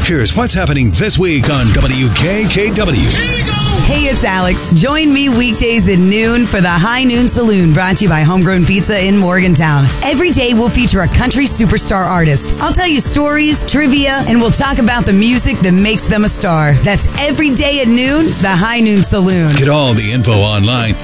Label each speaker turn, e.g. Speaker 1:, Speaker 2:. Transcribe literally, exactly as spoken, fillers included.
Speaker 1: Here's what's happening this week on W K K W.
Speaker 2: Hey, it's Alex. Join me weekdays at noon for the High Noon Saloon, brought to you by Homegrown Pizza in Morgantown. Every day we'll feature a country superstar artist. I'll tell you stories, trivia, and we'll talk about the music that makes them a star. That's every day at noon, the High Noon Saloon.
Speaker 1: Get all the info online